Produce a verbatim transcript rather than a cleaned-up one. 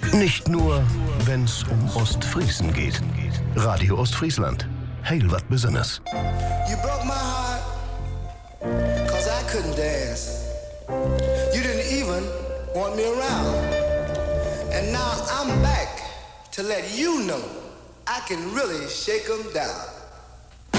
Nicht nur, wenn's um Ostfriesen geht. Radio Ostfriesland. Heil wat Besonderes. You broke my heart, cause I couldn't dance. You didn't even want me around. And now I'm back to let you know I can really shake 'em down.